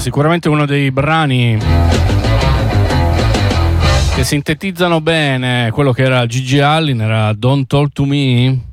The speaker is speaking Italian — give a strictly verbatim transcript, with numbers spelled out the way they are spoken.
sicuramente uno dei brani che sintetizzano bene quello che era Gigi Allin, era Don't Talk to Me.